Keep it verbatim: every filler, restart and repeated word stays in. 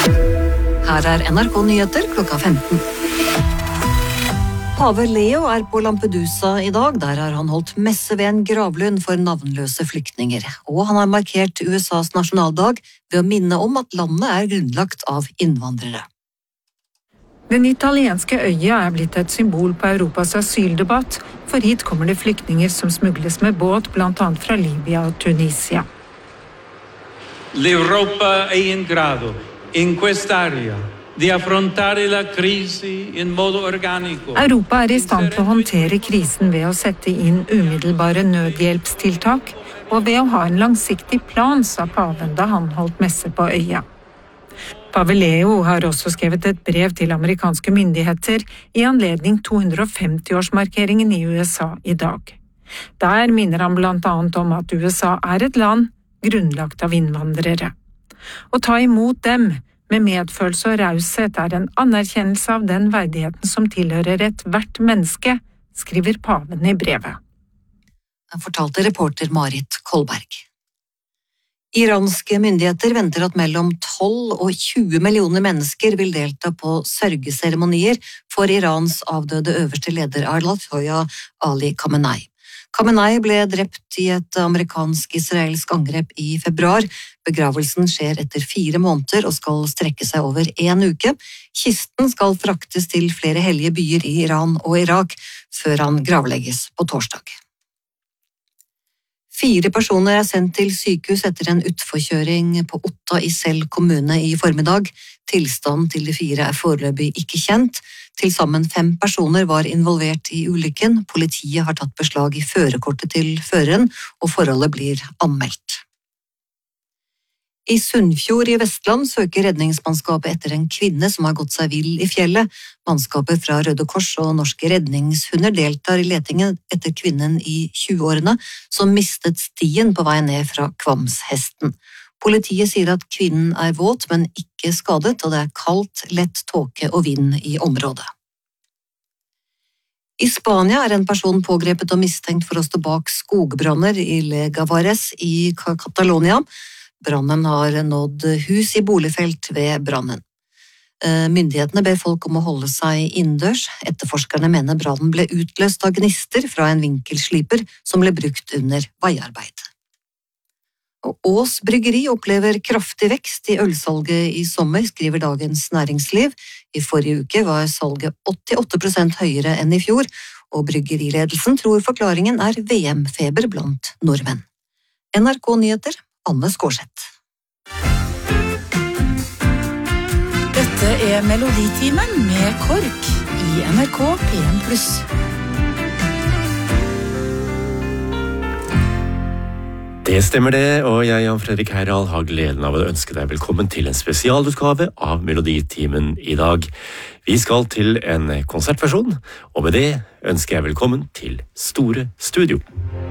Her er N R K-nyheter klokka femten. Pave Leo er på Lampedusa i dag. Der har han holdt messe ved en gravlund for navnløse flyktninger. Og han har markert U S A's nasjonaldag ved å minne om at landet er grunnlagt av innvandrere. Den italienske øya er blitt et symbol på Europas asyldebatt, for hit kommer det flyktninger som smugles med båt, blant annet fra Libya og Tunisia. L'Europa è in grado, in quest'area, di affrontare la crisi in modo organico. Europa er i stand til å håndtere krisen ved å sette inn umiddelbare nødhjelpstiltak, og ved å ha en langsiktig plan, sa paven da han holdt messe på øya. Pave Leo har også skrevet et brev til amerikanske myndigheter i anledning to hundre og femti-årsmarkeringen i U S A i dag. Der minner han blant annet om at U S A er et land grunnlagt av innvandrere. Å ta imot dem med medfølelse og raushet er en anerkjennelse av den verdigheten som tilhører et hvert menneske, skriver paven i brevet. Fortalte reporter Marit Kolberg. Iranske myndigheter venter at mellom tolv og tjue millioner mennesker vil delta på sørgeseremonier for Irans avdøde øverste leder Ayatollah Ali Khamenei. Khamenei ble drept i et amerikansk-israelsk angrep i februar. Begravelsen skjer etter fire måneder og skal strekke seg over en uke. Kisten skal fraktes til flere hellige byer i Iran og Irak før han gravlegges på torsdag. Fire personer er sendt til sykehus etter en utforkjøring på Otta i Sel kommune i formiddag. Tilstanden til de fire er foreløpig ikke kjent. Til sammen fem personer var involvert i ulykken. Politiet har tatt beslag i førerkortet til føreren, og forholdet blir anmeldt. I Sunnfjord i Vestland søker redningsmannskapet etter en kvinne som har gått seg vill i fjellet. Mannskapet fra Røde Kors og norske redningshunder deltar i letingen etter kvinnen i tjueårene som mistet stien på vei ned fra Kvamshesten. Politiet sier at kvinnen er våt, men ikke skadet, og det er kaldt, lett tåke og vind i området. I Spania er en person pågrepet og mistenkt for å stå bak skogbranner i Legavares i Catalonia. Brannen har nådd hus i boligfelt ved brannen. Myndighetene ber folk om å holde seg innendørs. Etterforskerne mener brannen ble utløst av gnister fra en vinkelsliper som ble brukt under veiarbeid. Og Ås bryggeri opplever kraftig vekst i ølsalget i sommer, skriver Dagens Næringsliv. I forrige uke var salget åttiåtte prosent høyere enn i fjor, og bryggeriledelsen tror forklaringen er V M-feber blant nordmenn. N R K-nyheter, Anne Skårseth. Dette er Meloditimen med KORK i N R K P en pluss. Det stemmer det, og jeg, Jan Fredrik Herald, har gleden av å ønske deg velkommen til en spesialutgave av Meloditimen i dag. Vi skal til en konsertversjon, og med det ønsker jeg velkommen til Store Studio.